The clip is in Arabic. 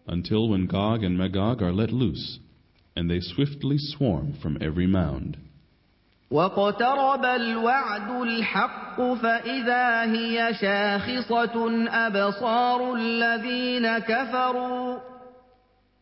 until when Gog and Magog are let loose, and they swiftly swarm from every mound. واقترب الوعد الحق فإذا هي شاخصة أبصار الذين كفروا